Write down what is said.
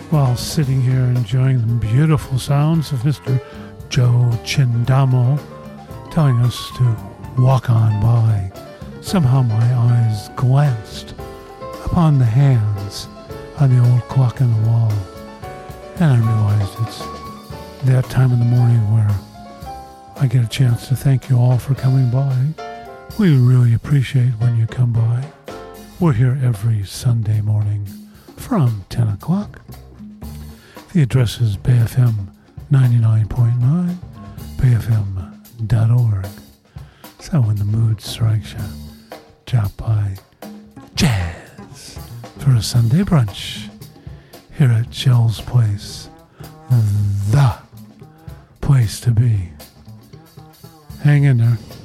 while sitting here enjoying the beautiful sounds of Mr. Joe Chindamo telling us to walk on by. Somehow my eyes glanced upon the hands on the old clock on the wall, and I realized it's that time in the morning where I get a chance to thank you all for coming by. We really appreciate when you come by. We're here every Sunday morning from 10 o'clock. The address is BayFM 99.9, bayfm.org. So when the mood strikes you, drop by Jazz for a Sunday brunch here at Jill's Place, the place to be. Hang in there.